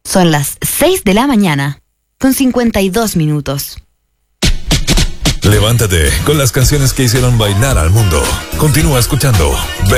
Son las 6 de la mañana, con 52 minutos. Levántate con las canciones que hicieron bailar al mundo. Continúa escuchando